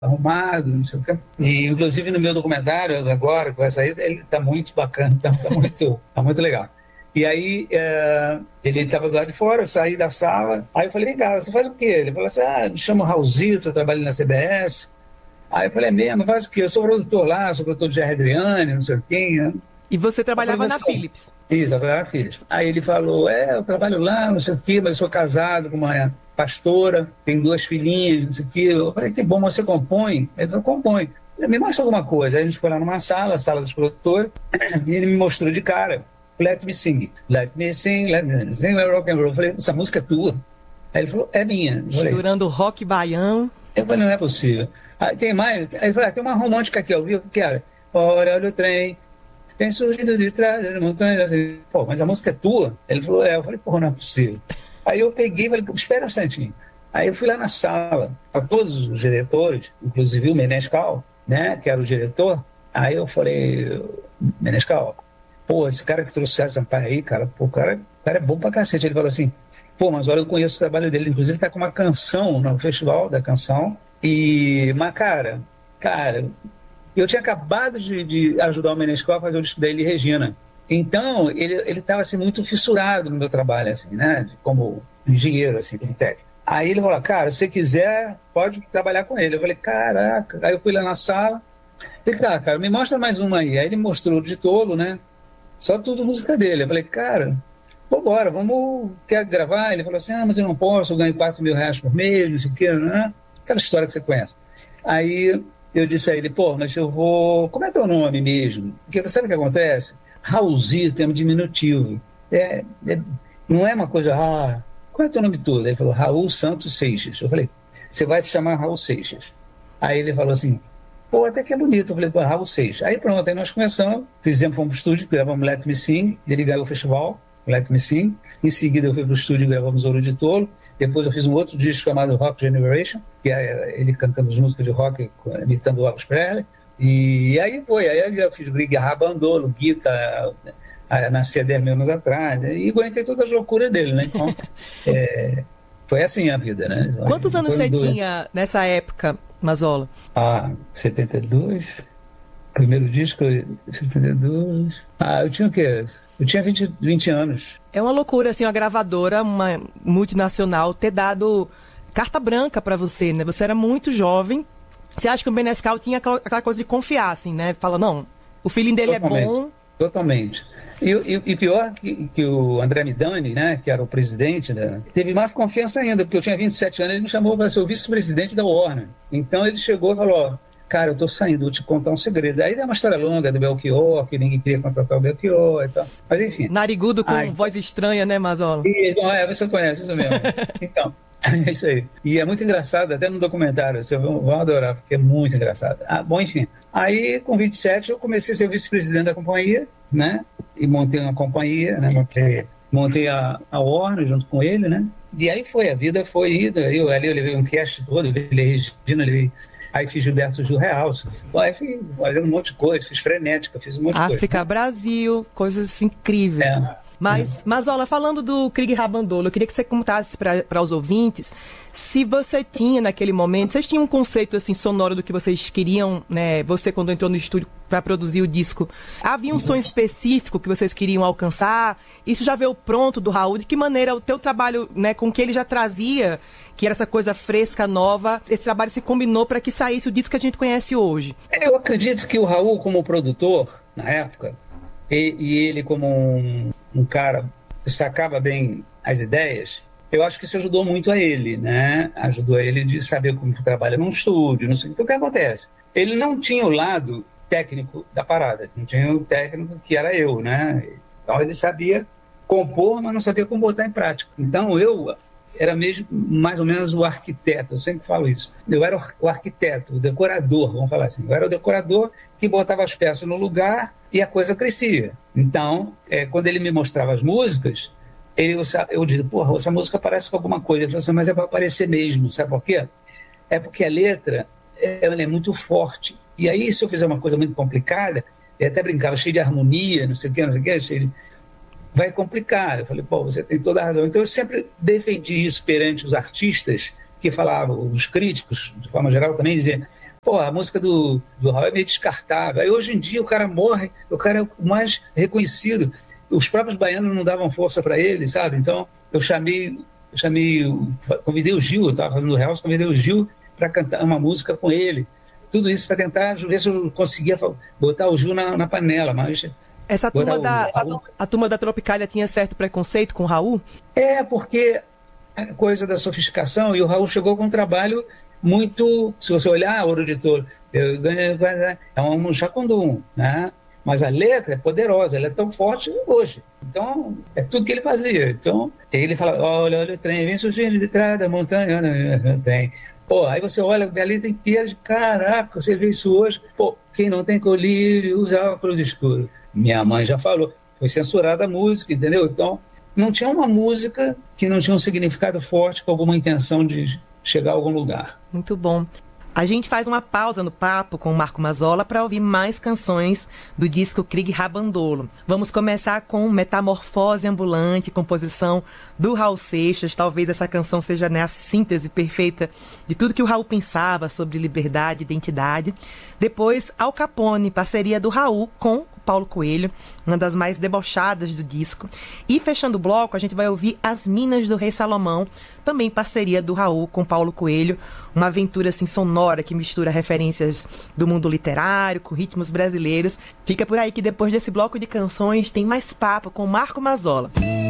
arrumado, não sei o quê. E, inclusive, no meu documentário, agora, que vai sair, ele está muito bacana, tá muito legal. E aí, ele estava do lado de fora, eu saí da sala, aí eu falei, vem cá, você faz o quê? Ele falou assim, me chamo Raulzito, eu trabalho na CBS. Aí eu falei, é mesmo, faz o quê? Eu sou produtor lá, sou produtor de Jerry Adriane, não sei o quê, né? E você Eu falei, trabalhava mas na como? Philips. Isso, eu falei, filhos. Aí ele falou, eu trabalho lá, não sei o quê, mas eu sou casado com uma pastora, tenho duas filhinhas, não sei o quê. Eu falei, que bom, você compõe? Ele falou, compõe. Eu falei, me mostra alguma coisa. Aí a gente foi lá numa sala, a sala dos produtores, e ele me mostrou de cara, let me sing rock and roll. Eu falei, essa música é tua? Aí ele falou, é minha. Misturando rock baião. Eu falei, não é possível. Aí tem mais? Aí ele falou, tem uma romântica aqui, eu vi o que era. Olha o trem, vem surgindo de trás das montanhas. Assim, pô, mas a música é tua? Ele falou, é. Eu falei, pô, não é possível. Aí eu peguei e falei, espera um instantinho. Aí eu fui lá na sala, a todos os diretores, inclusive o Menescal, né, que era o diretor. Aí eu falei, Menescal, pô, esse cara que trouxe o César Sampaio aí, cara, pô, o cara é bom pra cacete. Ele falou assim, pô, mas olha, eu conheço o trabalho dele, inclusive tá com uma canção no Festival da Canção. Mas, cara, eu tinha acabado de ajudar o Menescal a fazer o disco dele, Regina. Então, ele estava assim, muito fissurado no meu trabalho, assim, né? Como engenheiro, assim, como técnico. Aí ele falou, cara, se você quiser, pode trabalhar com ele. Eu falei, caraca. Aí eu fui lá na sala. Falei, cara, me mostra mais uma aí. Aí ele mostrou de tolo, né? Só tudo música dele. Eu falei, cara, vambora, quer gravar? Ele falou assim, mas eu não posso, eu ganho R$ 4.000 por mês, não sei o quê, né? Aquela história que você conhece. Aí eu disse a ele, pô, mas eu vou. Como é teu nome mesmo? Porque sabe o que acontece? Raulzito é um diminutivo. É, é- não é uma coisa, qual é teu nome todo? Ele falou, Raul Santos Seixas. Eu falei, você vai se chamar Raul Seixas. Aí ele falou assim, pô, até que é bonito. Eu falei, pô, Raul Seixas. Aí pronto, aí nós começamos, fomos pro estúdio, gravamos Let Me Sing, ele ganhou o festival, Let Me Sing. Em seguida eu fui pro estúdio e gravamos Ouro de Tolo. Depois eu fiz um outro disco chamado Rock Generation, que é ele cantando as músicas de rock, imitando o Elvis Presley. E aí foi, aí eu já fiz Grig Rabandolo, Guita, nascia 10 mil anos atrás, e aguentei todas as loucuras dele, né? Então, foi assim a vida, né? Quantos anos Foi você tinha nessa época, Mazola? 72, primeiro disco, 72. Eu tinha o quê? Eu tinha 20 anos. É uma loucura, assim, uma gravadora, uma multinacional, ter dado carta branca pra você, né? Você era muito jovem. Você acha que o Menescal tinha aquela coisa de confiar, assim, né? Fala, não, o feeling dele é Totalmente, bom. totalmente. E pior que o André Midani, né, que era o presidente, teve mais confiança ainda, porque eu tinha 27 anos, ele me chamou para ser o vice-presidente da Warner. Então ele chegou e falou, cara, eu estou saindo, vou te contar um segredo. Aí tem uma história longa do Belchior, que ninguém queria contratar o Belchior e tal. Mas enfim. Narigudo com Ai, voz estranha, né, Mazola? bom, você conhece isso mesmo. Então, é isso aí. E é muito engraçado, até no documentário, vocês vão adorar, porque é muito engraçado. Bom, enfim. Aí, com 27, eu comecei a ser vice-presidente da companhia, né? E montei uma companhia, né? Montei a Warner junto com ele, né? E aí foi, a vida foi ida. Eu levei um cast todo, eu levei Regina, aí fiz Gilberto Gil Real. Aí fui fazendo um monte de coisa, fiz frenética, fiz um monte de coisa. África, Brasil, coisas incríveis. Mas, Mazola, falando do Krieg Rabandolo, eu queria que você contasse para os ouvintes se você tinha, naquele momento, vocês tinham um conceito assim sonoro do que vocês queriam, né? Você, quando entrou no estúdio para produzir o disco, havia um som específico que vocês queriam alcançar? Isso já veio pronto do Raul? De que maneira o teu trabalho, né, com o que ele já trazia, que era essa coisa fresca, nova, esse trabalho se combinou para que saísse o disco que a gente conhece hoje? Eu acredito que o Raul, como produtor, na época, e ele como um cara que sacava bem as ideias, eu acho que isso ajudou muito a ele, né? Ajudou a ele de saber como que trabalha num estúdio, não sei. Então, o que acontece? Ele não tinha o lado técnico da parada, não tinha o técnico que era eu, né? Então, ele sabia compor, mas não sabia como botar em prática. Então, eu era mesmo mais ou menos o arquiteto, eu sempre falo isso. Eu era o arquiteto, o decorador, vamos falar assim. Eu era o decorador que botava as peças no lugar e a coisa crescia. Então, quando ele me mostrava as músicas, eu dizia, porra, essa música parece com alguma coisa. Ele falou assim, mas é para aparecer mesmo, sabe por quê? É porque a letra ela é muito forte. E aí, se eu fizer uma coisa muito complicada, eu até brincava, cheio de harmonia, não sei o quê, vai complicar. Eu falei, pô, você tem toda a razão. Então eu sempre defendi isso perante os artistas que falavam, os críticos, de forma geral, também diziam, Pô, a música do Raul é meio descartável. Aí hoje em dia o cara morre, o cara é o mais reconhecido. Os próprios baianos não davam força para ele, sabe? Então convidei o Gil, eu estava fazendo o Real, convidei o Gil para cantar uma música com ele. Tudo isso para tentar ver se eu conseguia botar o Gil na panela, mas... Essa a turma da Tropicália tinha certo preconceito com o Raul? É, porque a coisa da sofisticação, e o Raul chegou com um trabalho muito... Se você olhar, Ouro de Touro, é um chacundum, né? Mas a letra é poderosa, ela é tão forte hoje. Então, é tudo que ele fazia. Então, ele fala, olha o trem, vem surgindo de trás da montanha, tem. Pô, aí você olha a letra inteira de caraca, você vê isso hoje. Pô, quem não tem colírio usa óculos escuros. Minha mãe já falou, foi censurada a música, entendeu? Então, não tinha uma música que não tinha um significado forte, com alguma intenção de chegar a algum lugar. Muito bom. A gente faz uma pausa no papo com o Marco Mazzola para ouvir mais canções do disco Krieg Rabandolo. Vamos começar com Metamorfose Ambulante, composição do Raul Seixas. Talvez essa canção seja, né, a síntese perfeita de tudo que o Raul pensava sobre liberdade e identidade. Depois, Al Capone, parceria do Raul com Paulo Coelho, uma das mais debochadas do disco. E fechando o bloco, a gente vai ouvir As Minas do Rei Salomão, também parceria do Raul com Paulo Coelho, uma aventura assim sonora que mistura referências do mundo literário com ritmos brasileiros. Fica por aí que depois desse bloco de canções tem mais papo com Marco Mazzola.